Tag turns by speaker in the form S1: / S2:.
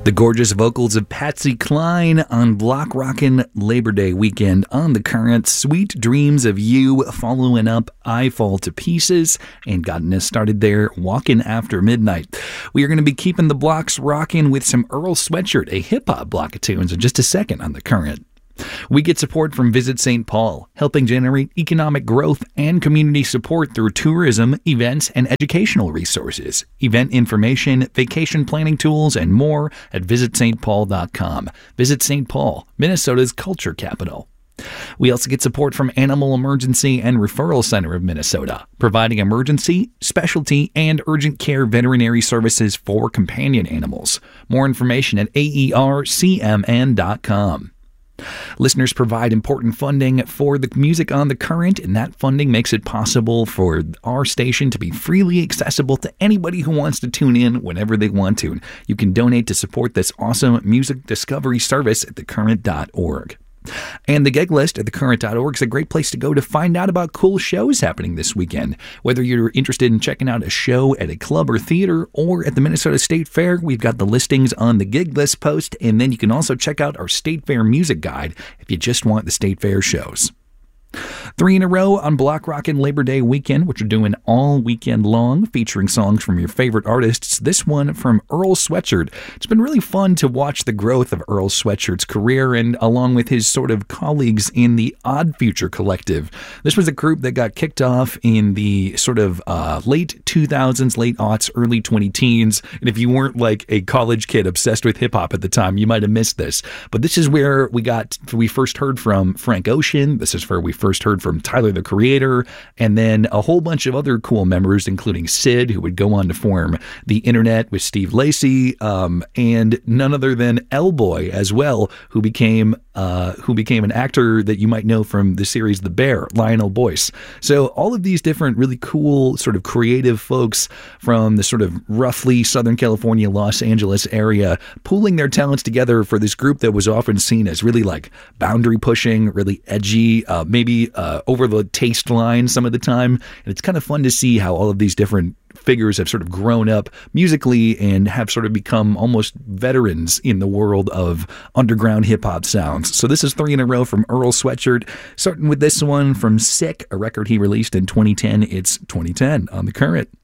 S1: The gorgeous vocals of Patsy Cline on Block Rockin' Labor Day weekend on The Current. Sweet Dreams of You following up I Fall to Pieces, and gotten us started there, Walkin' After Midnight. We are going to be keeping the blocks rocking with some Earl Sweatshirt, a hip-hop block of tunes, in just a second on The Current. We get support from Visit St. Paul, helping generate economic growth and community support through tourism, events, and educational resources, event information, vacation planning tools, and more at visitstpaul.com. Visit St. Paul, Minnesota's culture capital. We also get support from Animal Emergency and Referral Center of Minnesota, providing emergency, specialty, and urgent care veterinary services for companion animals. More information at aercmn.com. Listeners provide important funding for the music on The Current, and that funding makes it possible for our station to be freely accessible to anybody who wants to tune in whenever they want to. You can donate to support this awesome music discovery service at thecurrent.org. And the gig list at thecurrent.org is a great place to go to find out about cool shows happening this weekend. Whether you're interested in checking out a show at a club or theater or at the Minnesota State Fair, we've got the listings on the gig list post, and then you can also check out our State Fair music guide if you just want the State Fair shows. 3 in a row on Block Rockin' Labor Day weekend, which we're doing all weekend long, featuring songs from your favorite artists. This one from Earl Sweatshirt. It's been really fun to watch the growth of Earl Sweatshirt's career, and along with his sort of colleagues in the Odd Future Collective. This was a group that got kicked off in the sort of late 2000s, late aughts, early 20-teens. And if you weren't like a college kid obsessed with hip-hop at the time, you might have missed this. But this is where we first heard from Frank Ocean. This is where we first heard from Tyler, the Creator, and then a whole bunch of other cool members, including Sid, who would go on to form The Internet with Steve Lacy, and none other than L-Boy as well, who became an actor that you might know from the series The Bear, Lionel Boyce. So all of these different really cool sort of creative folks from the sort of roughly Southern California, Los Angeles area, pooling their talents together for this group that was often seen as really like boundary pushing, really edgy, maybe over the taste line some of the time. And it's kind of fun to see how all of these different figures have sort of grown up musically and have sort of become almost veterans in the world of underground hip-hop sounds. So this is 3 in a row from Earl Sweatshirt, starting with this one from Sick, a record he released in 2010. It's 2010 on The Current.